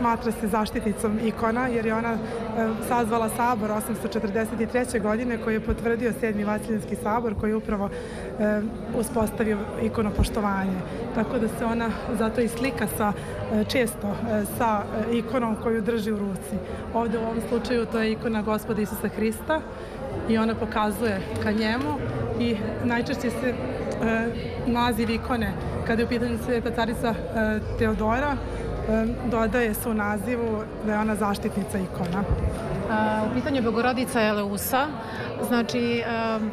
smatra se zaštitnicom ikona jer je ona sazvala sabor 843. godine koji je potvrdio 7. Vasiljanski sabor koji je upravo uspostavio ikonopoštovanje. Tako da se ona zato i slika često sa ikonom koju drži u ruci. Ovde u ovom slučaju to je ikona Gospoda Isusa Hrista i ona pokazuje ka njemu i najčešće se naziv ikone kada je u pitanju Sveta carica Teodora dodaje se u nazivu da je ona zaštitnica ikona. U pitanju je Bogorodica Eleusa, znači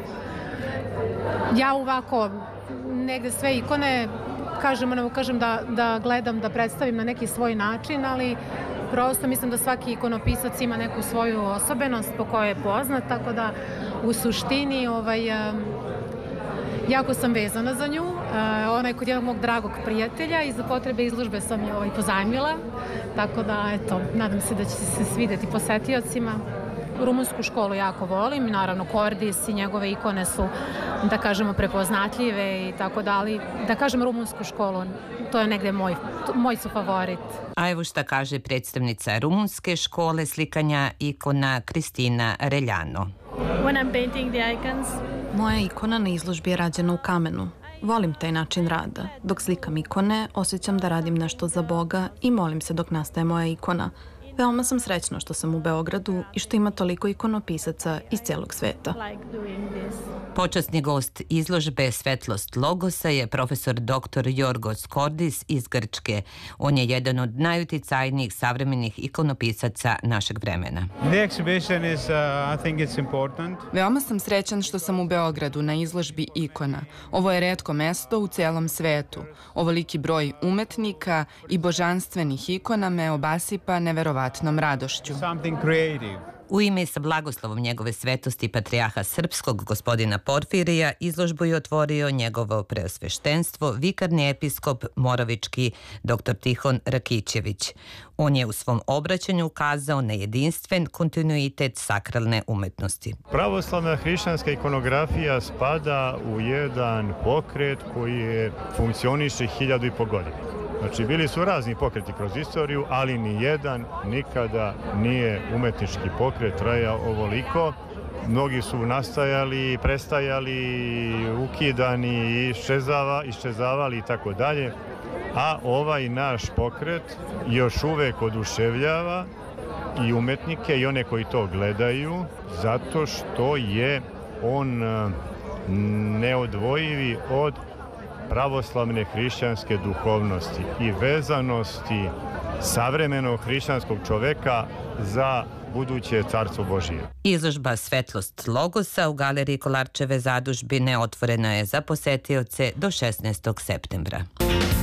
ja ovako negde sve ikone kažem da gledam, da predstavim na neki svoj način, ali prosto mislim da svaki ikonopisac ima neku svoju osobenost po kojoj je poznat, tako da u suštini jako sam vezana za nju. Ona je kod jednog mog dragog prijatelja i za potrebe izložbe sam je pozajmila, tako da eto, nadam se da će se svideti posetiocima. Rumunsku školu jako volim, naravno Kordis i njegove ikone su, da kažemo, prepoznatljive i tako da, ali da kažem rumunsku školu, to je negde moj su favorit. A evo šta kaže predstavnica rumunske škole slikanja ikona Kristina Reljano. When I'm painting the icons, moja ikona na izložbi je rađena u kamenu. Volim taj način rada. Dok slikam ikone, osjećam da radim nešto za Boga i molim se dok nastaje moja ikona. Veoma sam srećna što sam u Beogradu i što ima toliko ikonopisaca iz celog sveta. Počasni gost izložbe Svetlost Logosa je profesor dr. Jorgos Kordis iz Grčke. On je jedan od najuticajnijih savremenih ikonopisaca našeg vremena. Veoma sam srećan što sam u Beogradu na izložbi ikona. Ovo je retko mesto u celom svetu. Ovoliki broj umetnika i božanstvenih ikona me obasipa neverovatnom radošću. U ime sa blagoslovom njegove svetosti patrijarha srpskog gospodina Porfirija izložbu je otvorio njegovo preosveštenstvo vikarni episkop Morovički dr. Tihon Rakićević. On je u svom obraćanju ukazao na jedinstven kontinuitet sakralne umetnosti. Pravoslavna hrišćanska ikonografija spada u jedan pokret koji je funkcioniše 1500 godina. Znači, bili su razni pokreti kroz istoriju, ali ni jedan nikada nije umetnički pokret trajao ovoliko. Mnogi su nastajali, prestajali, ukidani, iščezavali i tako dalje. A ovaj naš pokret još uvek oduševljava i umetnike i one koji to gledaju, zato što je on neodvojivi od pravoslavne hrišćanske duhovnosti i vezanosti savremenog hrišćanskog čoveka za buduće carstvo Božije. Izložba Svetlost Logosa u galeriji Kolarčeve zadužbine otvorena je za posetioce do 16. septembra.